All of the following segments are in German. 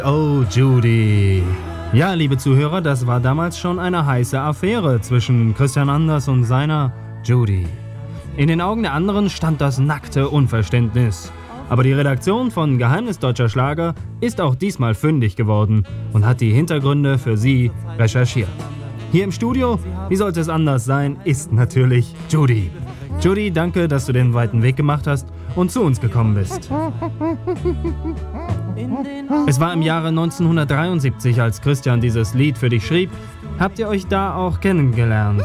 Oh, Judy. Ja, liebe Zuhörer, das war damals schon eine heiße Affäre zwischen Christian Anders und seiner Judy. In den Augen der anderen stand das nackte Unverständnis. Aber die Redaktion von Geheimnis Deutscher Schlager ist auch diesmal fündig geworden und hat die Hintergründe für Sie recherchiert. Hier im Studio, wie sollte es anders sein, ist natürlich Judy. Judy, danke, dass du den weiten Weg gemacht hast und zu uns gekommen bist. Es war im Jahre 1973, als Christian dieses Lied für dich schrieb. Habt ihr euch da auch kennengelernt?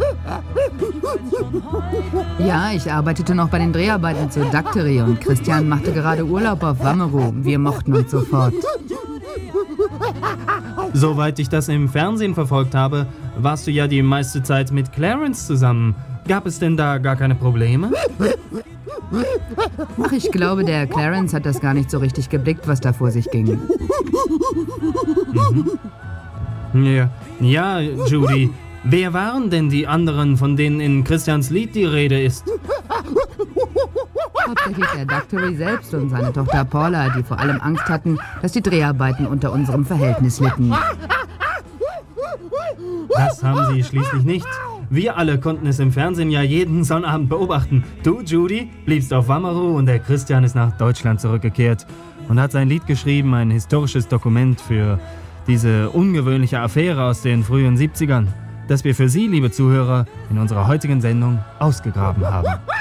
Ja, ich arbeitete noch bei den Dreharbeiten zu Dakteri und Christian machte gerade Urlaub auf Wammeru. Wir mochten uns sofort. Soweit ich das im Fernsehen verfolgt habe, warst du ja die meiste Zeit mit Clarence zusammen. Gab es denn da gar keine Probleme? Ach, ich glaube, der Clarence hat das gar nicht so richtig geblickt, was da vor sich ging. Ja, Judy. Wer waren denn die anderen, von denen in Christians Lied die Rede ist? Hauptsächlich der Dakteri selbst und seine Tochter Paula, die vor allem Angst hatten, dass die Dreharbeiten unter unserem Verhältnis litten. Das haben sie schließlich nicht. Wir alle konnten es im Fernsehen ja jeden Sonnabend beobachten. Du, Judy, bliebst auf Wammeru und der Christian ist nach Deutschland zurückgekehrt und hat sein Lied geschrieben, ein historisches Dokument für diese ungewöhnliche Affäre aus den frühen 70ern, das wir für Sie, liebe Zuhörer, in unserer heutigen Sendung ausgegraben haben.